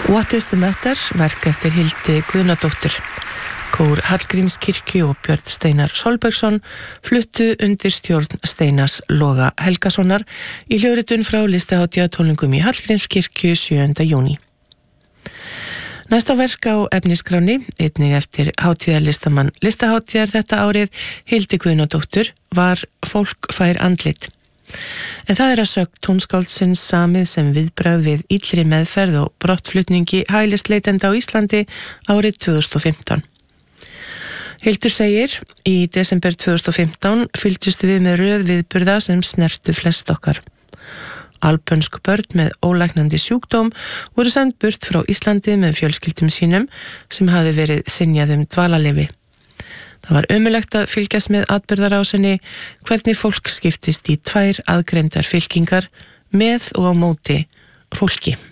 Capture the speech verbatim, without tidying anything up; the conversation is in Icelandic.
What is the matter? Verk eftir Hildi Guðnadóttur. Kór Hallgrímskirkju og Björn Steinar Solbergsson fluttu undir stjórn Steinars Loga Helgasonar í hljóðritun frá listahátíðartónleikum í Hallgrímskirkju sjöunda júní. Næsta verk á efnisskráni, einnig eftir hátíðarlistamann listahátíðar þetta árið, Hildi Guðnadóttur, var Fólk fær andlit. En það er að sögn tónskáldsins samið sem viðbragð við illri meðferð og brottflutningi hælisleitenda á Íslandi árið tvö þúsund og fimmtán. Hildur segir, í desember tvö þúsund og fimmtán fylgdust við með röð viðburða sem snertu flest okkar. Albönsk börn með ólæknandi sjúkdóm voru send burt frá Íslandi með fjölskyldum sínum sem hafi verið synjað um dvalarleyfi. Það var ömurlegt að fylgjast með atburðarásinni hvernig fólk skiptist í tvær aðgreindar fylkingar með og á móti fólki.